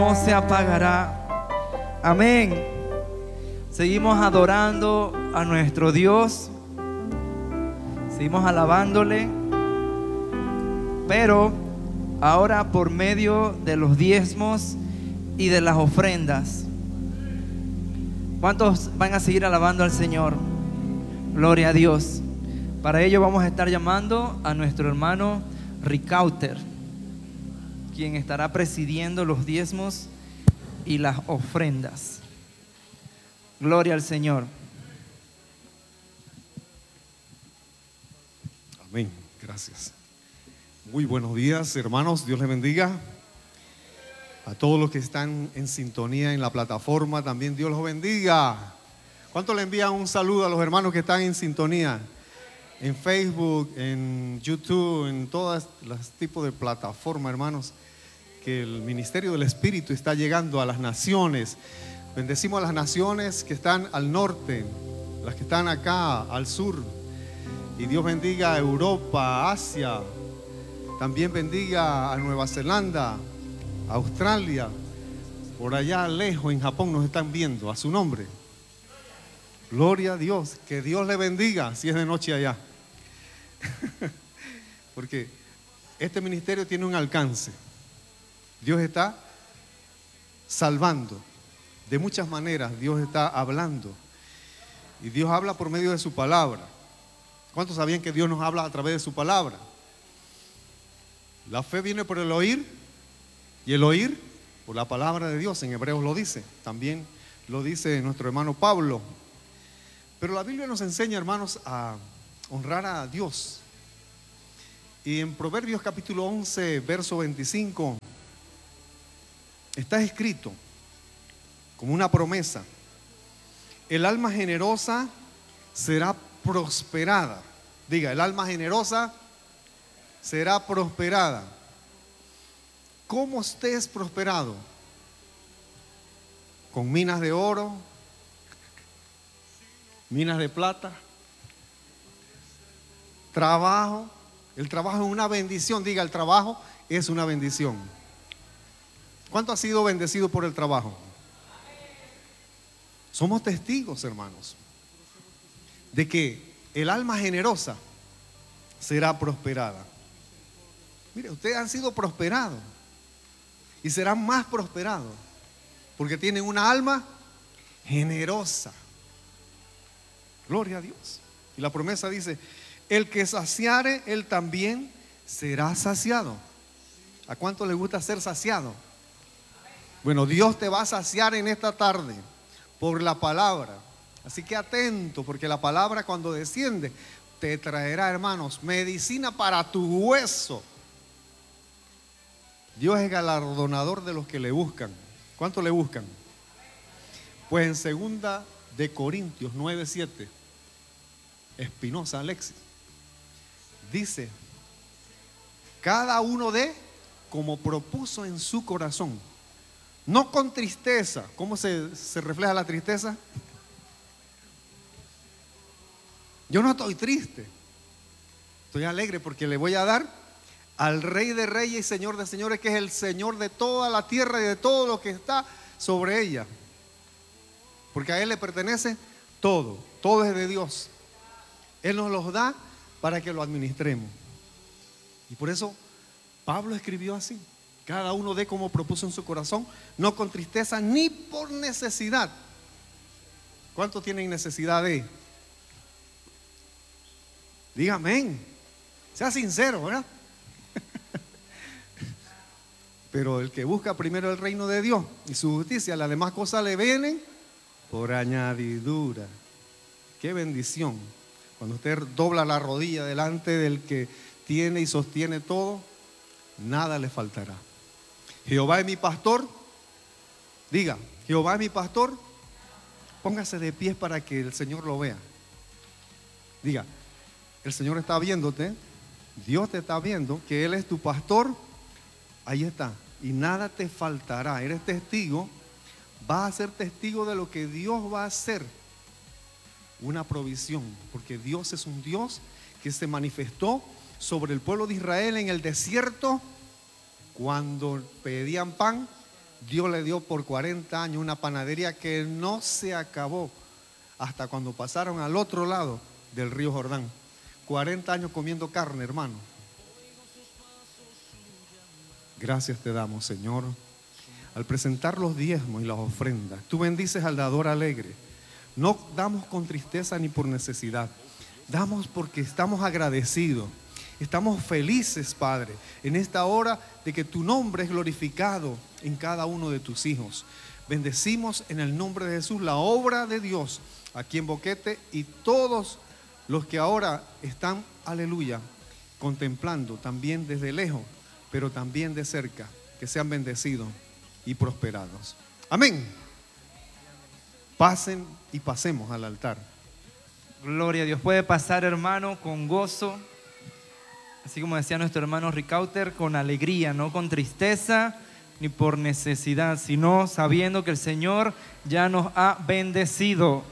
no se apagará. Amén. Seguimos adorando a nuestro Dios, seguimos alabándole, pero ahora por medio de los diezmos y de las ofrendas. ¿Cuántos van a seguir alabando al Señor? Gloria a Dios. Para ello vamos a estar llamando a nuestro hermano Ricauter, quien estará presidiendo los diezmos y las ofrendas. Gloria al Señor. Amén, gracias. Muy buenos días, hermanos, Dios les bendiga. A todos los que están en sintonía en la plataforma, también Dios los bendiga. ¿Cuánto le envían un saludo a los hermanos que están en sintonía? En Facebook, en YouTube, en todos los tipos de plataformas, hermanos, que el ministerio del Espíritu está llegando a las naciones. Bendecimos a las naciones que están al norte, las que están acá al sur. Y Dios bendiga a Europa, Asia. También bendiga a Nueva Zelanda, Australia. Por allá lejos en Japón nos están viendo, a su nombre. Gloria a Dios, que Dios le bendiga si es de noche allá. Porque este ministerio tiene un alcance. Dios está salvando de muchas maneras. Dios está hablando y Dios habla por medio de su palabra. ¿Cuántos sabían que Dios nos habla a través de su palabra? La fe viene por el oír y el oír por la palabra de Dios. En Hebreos lo dice, también lo dice nuestro hermano Pablo. Pero la Biblia nos enseña, hermanos, a honrar a Dios. Y en Proverbios capítulo 11, verso 25, está escrito como una promesa: el alma generosa será prosperada. Diga, el alma generosa será prosperada. ¿Cómo usted es prosperado? ¿Con minas de oro? ¿Minas de plata? ¿Trabajo? El trabajo es una bendición. Diga, el trabajo es una bendición. ¿Cuánto ha sido bendecido por el trabajo? Somos testigos, hermanos, de que el alma generosa será prosperada. Mire, ustedes han sido prosperados y serán más prosperados porque tienen una alma generosa. Gloria a Dios. Y la promesa dice: el que saciare, él también será saciado. ¿A cuánto le gusta ser saciado? Bueno, Dios te va a saciar en esta tarde por la palabra. Así que atento, porque la palabra cuando desciende te traerá, hermanos, medicina para tu hueso. Dios es galardonador de los que le buscan. ¿Cuánto le buscan? Pues en segunda de Corintios 9:7, Espinosa Alexis dice: cada uno dé como propuso en su corazón, no con tristeza. ¿Cómo se refleja la tristeza? Yo no estoy triste, estoy alegre porque le voy a dar al Rey de Reyes y Señor de Señores, que es el Señor de toda la tierra y de todo lo que está sobre ella, porque a Él le pertenece todo, todo es de Dios. Él nos los da para que lo administremos. Y por eso Pablo escribió así: cada uno dé como propuso en su corazón, no con tristeza ni por necesidad. ¿Cuántos tienen necesidad de? Diga amén. Sea sincero, ¿verdad? Pero el que busca primero el reino de Dios y su justicia, las demás cosas le vienen por añadidura. Qué bendición. Cuando usted dobla la rodilla delante del que tiene y sostiene todo, nada le faltará. Jehová es mi pastor. Diga, Jehová es mi pastor. Póngase de pies para que el Señor lo vea. Diga, el Señor está viéndote, Dios te está viendo, que Él es tu pastor. Ahí está, y nada te faltará. Eres testigo, vas a ser testigo de lo que Dios va a hacer. Una provisión, porque Dios es un Dios que se manifestó sobre el pueblo de Israel en el desierto cuando pedían pan Dios le dio por 40 años una panadería que no se acabó hasta cuando pasaron al otro lado del río Jordán. 40 años comiendo carne, hermano. Gracias te damos, Señor. Al presentar los diezmos y las ofrendas, tú bendices al dador alegre. No damos con tristeza ni por necesidad. Damos porque estamos agradecidos. Estamos felices, Padre, en esta hora de que tu nombre es glorificado en cada uno de tus hijos. Bendecimos en el nombre de Jesús la obra de Dios aquí en Boquete y todos los que ahora están, aleluya, contemplando también desde lejos, pero también de cerca, que sean bendecidos y prosperados. Amén. Pasen y pasemos al altar. Gloria a Dios. Puede pasar, hermano, con gozo, así como decía nuestro hermano Ricauter, con alegría, no con tristeza ni por necesidad, sino sabiendo que el Señor ya nos ha bendecido.